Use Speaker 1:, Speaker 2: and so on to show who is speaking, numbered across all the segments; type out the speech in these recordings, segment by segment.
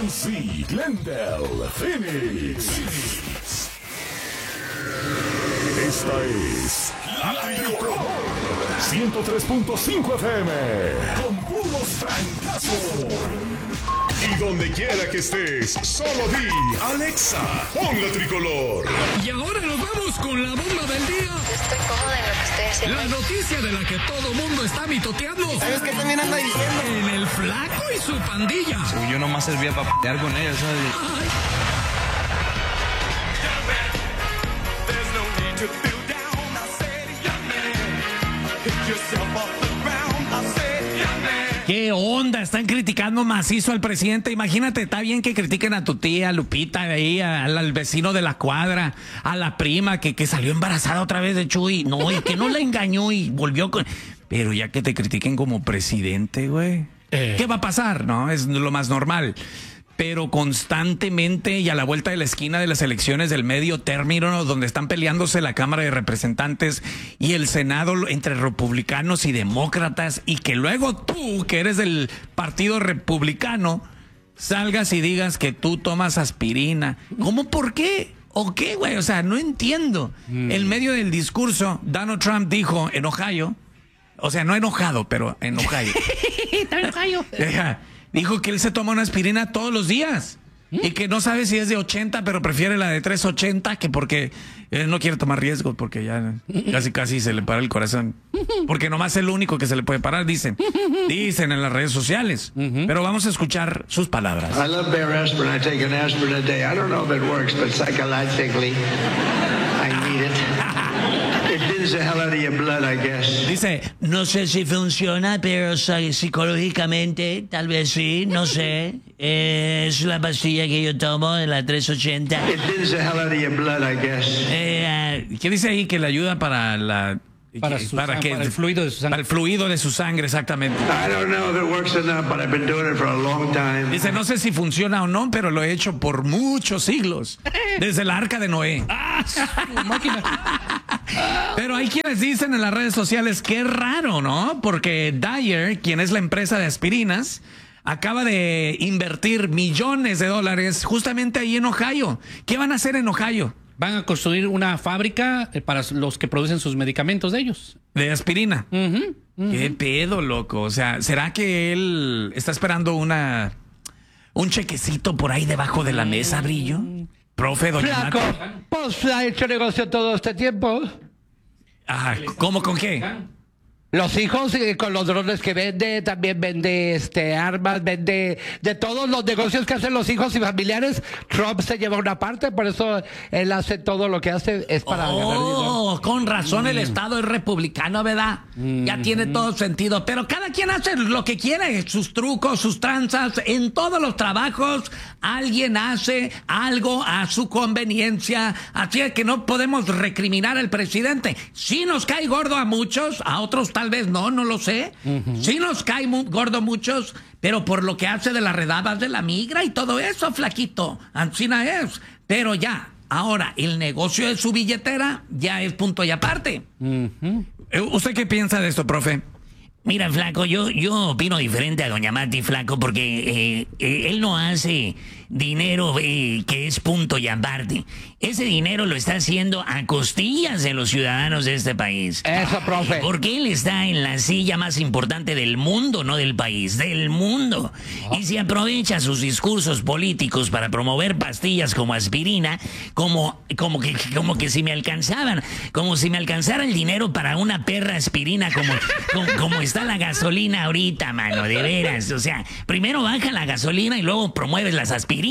Speaker 1: GNC, Glendale, Phoenix. Esta es La Tricolor 103.5 FM con puros francazos. Y donde quiera que estés, solo di Alexa, pon La Tricolor.
Speaker 2: Y ahora nos vamos con la bomba del día.
Speaker 3: Estoy cómoda en lo que estoy haciendo.
Speaker 2: La noticia de la que todo mundo está mitoteando.
Speaker 4: ¿Sabes qué también anda diciendo?
Speaker 2: En el Flaco y su pandilla.
Speaker 5: Yo nomás servía para pelear con ellos, ¿sabes?
Speaker 2: Ay. ¿Qué onda? Están criticando macizo al presidente. Imagínate, está bien que critiquen a tu tía Lupita, ahí, al vecino de la cuadra, a la prima que salió embarazada otra vez de Chuy. No, y que no la engañó y volvió con... Pero ya que te critiquen como presidente, güey. ¿Qué va a pasar? No, es lo más normal. Pero constantemente y a la vuelta de la esquina de las elecciones del medio término, donde están peleándose la Cámara de Representantes y el Senado entre republicanos y demócratas, y que luego tú, que eres del Partido Republicano, salgas y digas que tú tomas aspirina. ¿Cómo? ¿Por qué? ¿O qué, güey? O sea, no entiendo. En medio del discurso, Donald Trump dijo en Ohio, o sea, no enojado, pero en Ohio.
Speaker 6: Está en Ohio.
Speaker 2: Dijo que él se toma una aspirina todos los días y que no sabe si es de 80, pero prefiere la de 380, que porque él no quiere tomar riesgos, porque ya casi se le para el corazón. Porque nomás es el único que se le puede parar, dicen en las redes sociales. Pero vamos a escuchar sus palabras.
Speaker 7: I love Bear aspirin. I take an aspirin a day. I don't know if it works, but psychologically, I need it. It thins the hell out of your blood, I guess.
Speaker 6: Dice, no sé si funciona, pero psicológicamente tal vez sí, no sé. Es la pastilla que yo tomo de la 380.
Speaker 7: It thins the hell out of your blood, I guess.
Speaker 2: ¿Qué dice ahí que le ayuda para la...
Speaker 5: Para el fluido de su sangre.
Speaker 2: Para el fluido de su sangre, exactamente.
Speaker 7: I don't know if it works or not, but I've been doing it for a long time.
Speaker 2: Dice, no sé si funciona o no, pero lo he hecho por muchos siglos. Desde la Arca de Noé. Pero hay quienes dicen en las redes sociales que es raro, ¿no? Porque Dyer, quien es la empresa de aspirinas, acaba de invertir millones de dólares justamente ahí en Ohio. ¿Qué van a hacer en Ohio?
Speaker 5: Van a construir una fábrica para los que producen sus medicamentos de ellos.
Speaker 2: De aspirina. ¿Qué pedo, loco? O sea, ¿será que él está esperando un chequecito por ahí debajo de la mesa, Brillo? Profe, doña
Speaker 4: Flaco,
Speaker 2: Nata.
Speaker 4: pues ha hecho negocio todo este tiempo.
Speaker 2: Ah, ¿cómo con qué?
Speaker 4: Los hijos con los drones que vende, también vende armas, vende de todos los negocios que hacen los hijos y familiares. Trump se lleva una parte, por eso él hace todo lo que hace es para ganar dinero.
Speaker 6: Con razón el Estado es republicano, ¿verdad? Ya tiene todo sentido. Pero cada quien hace lo que quiere, sus trucos, sus tranzas. En todos los trabajos alguien hace algo a su conveniencia. Así es que no podemos recriminar al presidente. Sí nos cae gordo a muchos, a otros tal vez no lo sé. Sí nos cae gordo a muchos, pero por lo que hace de las redadas de la migra y todo eso, flaquito. Ancina es. Pero ya, ahora, el negocio de su billetera ya es punto y aparte.
Speaker 2: ¿Usted qué piensa de esto, profe?
Speaker 6: Mira, flaco, yo opino diferente a doña Mati, flaco, porque él no hace dinero que es punto y aparte. Ese dinero lo está haciendo a costillas de los ciudadanos de este país.
Speaker 4: Eso, profe.
Speaker 6: Porque él está en la silla más importante del mundo, no del país, del mundo. Y si aprovecha sus discursos políticos para promover pastillas como aspirina, como que si me alcanzaban, como si me alcanzara el dinero para una perra aspirina como está la gasolina ahorita, mano, de veras. O sea, primero baja la gasolina y luego promueves las aspirinas.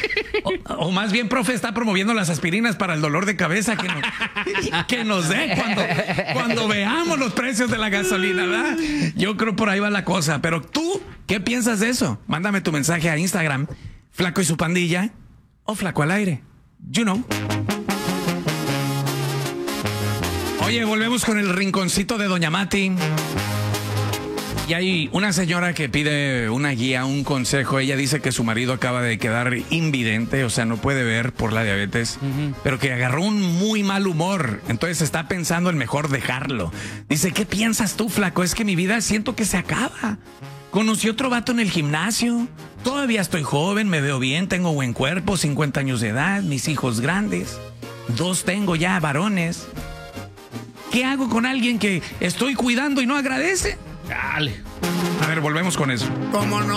Speaker 2: O más bien, profe, está promoviendo las aspirinas para el dolor de cabeza que nos dé cuando veamos los precios de la gasolina, ¿verdad? Yo creo por ahí va la cosa. Pero tú, ¿qué piensas de eso? Mándame tu mensaje a Instagram, Flaco y su pandilla, o Flaco al aire. You know. Oye, volvemos con el rinconcito de doña Mati. Y hay una señora que pide una guía, un consejo. Ella dice que su marido acaba de quedar invidente, o sea, no puede ver por la diabetes, pero que agarró un muy mal humor. Entonces está pensando en mejor dejarlo. Dice, ¿qué piensas tú, flaco? Es que mi vida siento que se acaba. Conocí otro vato en el gimnasio. Todavía estoy joven, me veo bien, tengo buen cuerpo, 50 años de edad, mis hijos grandes. 2 tengo ya, varones. ¿Qué hago con alguien que estoy cuidando y no agradece?
Speaker 5: Dale.
Speaker 2: A ver, volvemos con eso.
Speaker 6: ¿Cómo no?